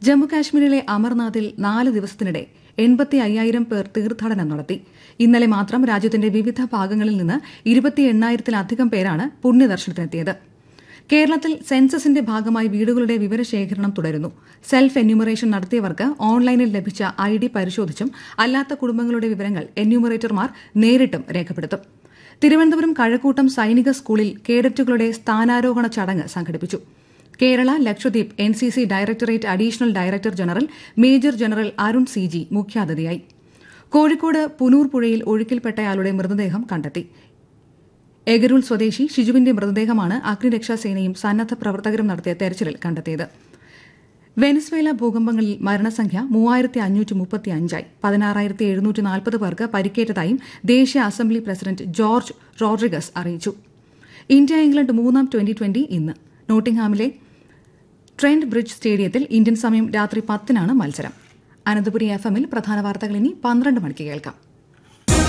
ജമ്മുകാശ്മീരിലെ അമർനാഥിൽ 4 ദിവസത്തിനിടെ 85,000 പേർ തീർത്ഥാടനം നടത്തി. ഇന്നലെ മാത്രം രാജ്യത്തിന്റെ വിവിധ ഭാഗങ്ങളിൽ നിന്ന് 28,000-ത്തിലധികം പേരാണ് പുണ്യദർശനത്തിനെത്തിയത്. കേരളത്തിൽ സെൻസസിന്റെ ഭാഗമായി വീടുകളുടെ വിവരശേഖരണം തുടരുന്നു. സെൽഫ് എന്യൂമറേഷൻ നടത്തിയവർക്ക് ഓൺലൈനിൽ ലഭിച്ച ID പരിശോധിച്ചും അല്ലാത്ത കുടുംബങ്ങളുടെ വിവരങ്ങൾ എന്യൂമറേറ്റർമാർ നേരിട്ടും രേഖപ്പെടുത്തും. തിരുവനന്തപുരം കഴക്കൂട്ടം സൈനിക സ്കൂളിൽ കേഡറ്റുകളുടെ സ്ഥാനാരോഹണ ചടങ്ങ് സംഘടിപ്പിച്ചു. Kerala Lakshadweep NCC directorate additional director general major general Arun CG മുഖ്യാതിഥിയായി. കോഴിക്കോട് പുനൂർ പുഴയിൽ ഒഴുക്കിൽപ്പെട്ടയാളുടെ മൃതദേഹം കണ്ടെത്തി. എഗരൂൾ സ്വദേശി ഷിജുവിന്റെ മൃതദേഹമാണ് അഗ്നിരക്ഷാസേനയും സന്നദ്ധ പ്രവർത്തകരും നടത്തിയ തെരച്ചിലിൽ കണ്ടെത്തിയത്. വെനസ്വേല ഭൂകമ്പങ്ങളിൽ മരണസംഖ്യ 3,535ആയി. 16,740 പേർക്ക് പരിക്കേറ്റതായും ദേശീയ അസംബ്ലി പ്രസിഡന്റ് ജോർജ് റോഡ്രിഗസ് അറിയിച്ചു. ഇന്ത്യ ഇംഗ്ലണ്ട് 3-ാം T20 ഇന്ന് നോട്ടിംഗ്ഹാമിലെ ട്രെന്റ് ബ്രിഡ്ജ് സ്റ്റേഡിയത്തിൽ ഇന്ത്യൻ സമയം രാത്രി 10-നാണ് മത്സരം. അനന്തപുരി FM-ൽ പ്രധാന വാർത്തകൾ ഇനി 12 മണിക്ക് കേൾക്കാം.